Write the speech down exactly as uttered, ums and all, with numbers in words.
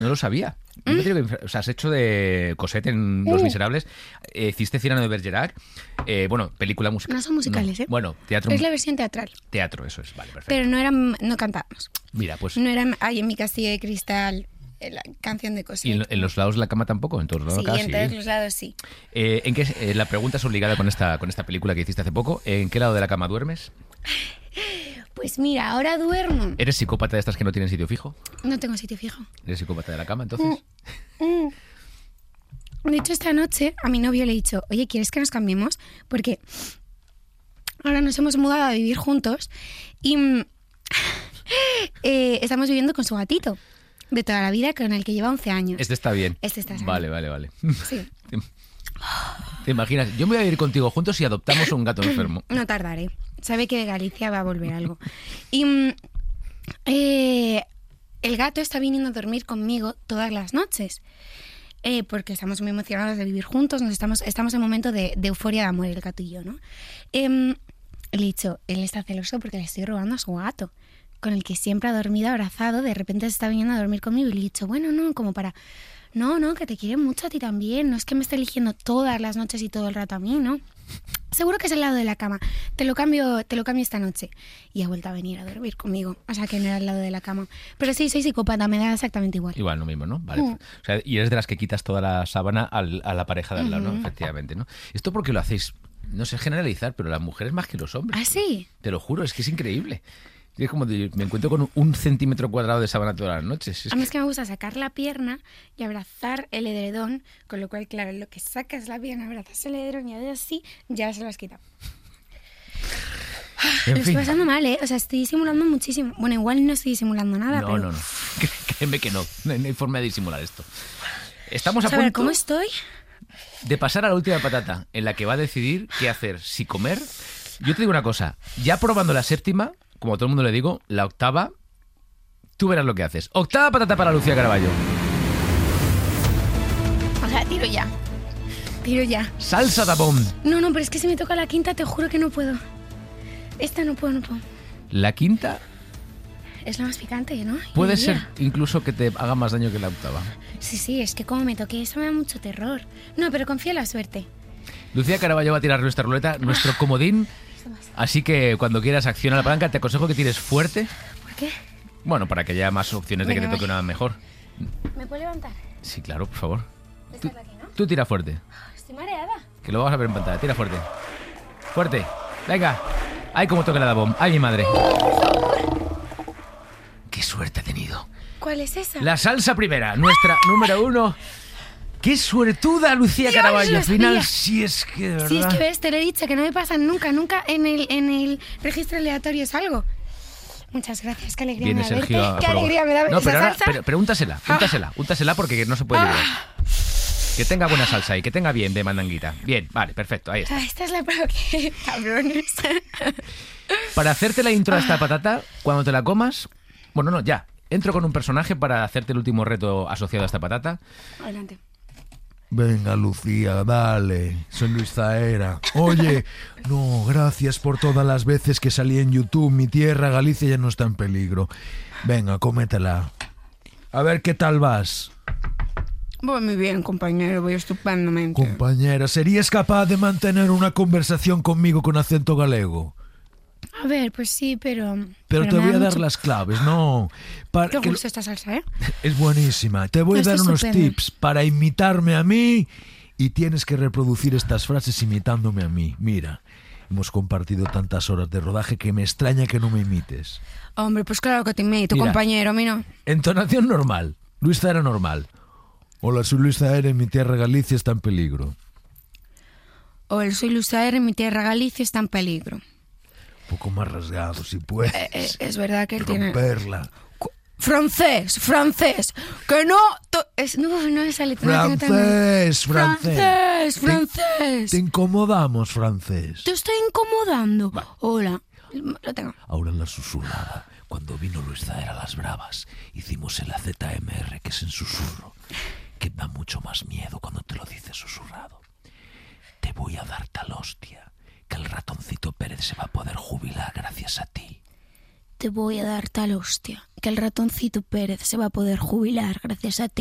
No lo sabía. ¿Mm? Yo te digo que, o sea, has hecho de Cosette en Los Miserables, eh, hiciste Cyrano de Bergerac, eh, bueno, película musical. No son musicales, no. ¿eh? Bueno, teatro. Es la versión teatral. Teatro, eso es, vale, perfecto. Pero no eran, no cantábamos. Mira, pues... No eran, ay, en mi castillo de cristal, la canción de Cosette. ¿Y en, en los lados de la cama tampoco? En todos los sí, lados, en sí. todos los lados sí. Eh, ¿en qué, eh, la pregunta es obligada con esta, con esta película que hiciste hace poco. ¿En qué lado de la cama duermes? Pues mira, ahora duermo. ¿Eres psicópata de estas que no tienen sitio fijo? No tengo sitio fijo. ¿Eres psicópata de la cama, entonces? Mm, mm. De hecho, esta noche a mi novio le he dicho, oye, ¿quieres que nos cambiemos? Porque ahora nos hemos mudado a vivir juntos y mm, eh, estamos viviendo con su gatito de toda la vida, con el que lleva once años. Este está bien. Este está bien. Vale, vale, vale. Sí. ¿Te imaginas? Yo me voy a ir contigo juntos y adoptamos un gato enfermo. No tardaré. Sabe que de Galicia va a volver algo. Y mm, eh, el gato está viniendo a dormir conmigo todas las noches. Eh, porque estamos muy emocionados de vivir juntos, nos estamos, estamos en un momento de, de euforia de amor, el gato y yo, ¿no? Eh, le he dicho, él está celoso porque le estoy robando a su gato, con el que siempre ha dormido abrazado, de repente se está viniendo a dormir conmigo y le he dicho, bueno, no, como para... No, no, que te quiere mucho a ti también. No es que me esté eligiendo todas las noches y todo el rato a mí, ¿no? Seguro que es el lado de la cama. Te lo cambio, te lo cambio esta noche. Y ha vuelto a venir a dormir conmigo. O sea, que no era el lado de la cama. Pero sí, soy psicópata, me da exactamente igual. Igual, lo mismo, ¿no? Vale. Mm. O sea, y eres de las que quitas toda la sábana al, a la pareja de al lado, ¿no? Mm. Efectivamente, ¿no? Esto porque lo hacéis, no sé generalizar, pero las mujeres más que los hombres. ¿Ah, sí? Te lo juro, es que es increíble. Es como de, me encuentro con un centímetro cuadrado de sábana todas las noches. Es a mí que... es que me gusta sacar la pierna y abrazar el edredón, con lo cual, claro, lo que sacas la pierna, abrazas el edredón y haces así, ya se lo has quitado. En lo fin. estoy pasando mal, ¿eh? O sea, estoy disimulando muchísimo. Bueno, igual no estoy disimulando nada, No, pero... no, no. Créeme que no. No hay, no hay forma de disimular esto. Estamos a O sea, a ver, punto ¿cómo estoy? de pasar a la última patata, en la que va a decidir qué hacer, si comer. Yo te digo una cosa, ya probando la séptima, como a todo el mundo le digo, la octava, tú verás lo que haces. Octava patata para Lucía Caraballo. O sea, tiro ya. Tiro ya. Salsa tapón. No, no, pero es que si me toca la quinta, te juro que no puedo. Esta no puedo, no puedo. La quinta Es la más picante, ¿no? puede Yo ser diría. incluso que te haga más daño que la octava. Sí, sí, es que como me toque eso me da mucho terror. No, pero confía en la suerte. Lucía Caraballo va a tirar nuestra ruleta, nuestro comodín. Así que cuando quieras acciona la palanca, te aconsejo que tires fuerte. ¿Por qué? Bueno, para que haya más opciones de que Venga, te toque voy. una mejor. ¿Me puedo levantar? Sí, claro, por favor. Esta es la que, ¿no? Tú tira fuerte, Estoy mareada. que lo vamos a ver en pantalla. Tira fuerte. Fuerte. Venga. Ay, cómo toca la dabón. Ay, mi madre. Qué suerte he tenido. ¿Cuál es esa? La salsa primera, nuestra número uno. ¡Qué suertuda, Lucía Dios, Caraballo! lo Al final, sabía. sí es que, de verdad. Sí, es que ves, te lo he dicho, que no me pasa nunca, nunca en el, en el registro aleatorio salgo. Muchas gracias, qué alegría Viene me da Sergio verte. a Qué probar. alegría me da No, esa pero ahora, salsa. pero, pregúntasela, úntasela, úntasela porque no se puede llevar. Que tenga buena salsa y que tenga bien de mandanguita. Bien, vale, perfecto, ahí está. Ah, esta es la prueba que... Cabrones. Para hacerte la intro a esta patata, cuando te la comas... Bueno, no, ya. Entro con un personaje para hacerte el último reto asociado a esta patata. Adelante. Venga, Lucía, dale. Soy Luis Zaera. Oye, no, gracias por todas las veces que salí en YouTube. Mi tierra, Galicia, ya no está en peligro. Venga, cómetela. A ver qué tal vas. Voy muy bien, compañero, voy estupendamente. Compañera, ¿serías capaz de mantener una conversación conmigo con acento galego? A ver, pues sí, pero... Pero, te me voy da a dar mucho- las claves, ¿no? Para Qué que lo- gusto esta salsa, ¿eh? Es buenísima. Te voy a Está dar unos estupendo. tips para imitarme a mí y tienes que reproducir estas frases imitándome a mí. Mira, hemos compartido tantas horas de rodaje que me extraña que no me imites. Hombre, pues claro que te imito, Mira. compañero, a mí no. Entonación normal. Luis Zaera normal. Hola, soy Luis Zaera y mi tierra Galicia está en peligro. Hola, soy Luzaer, en mi tierra Galicia está en peligro. Un poco más rasgado, si puedes. Eh, eh, es verdad que él tiene... Romperla. Francés, francés, que no... to- es, no, no me sale... no tengo tan- Francés, francés. Francés, Te- francés. Te incomodamos, francés. Te estoy incomodando. Hola, lo tengo. Ahora en la susurrada. Cuando vino Luis Zaera a las bravas, hicimos el A Z M R, que es en susurro, que da mucho más miedo cuando te lo dices susurrado. Te voy a dar tal hostia que el ratoncito Pérez se va a poder jubilar gracias a ti. te voy a dar tal hostia que el ratoncito Pérez se va a poder jubilar gracias a ti.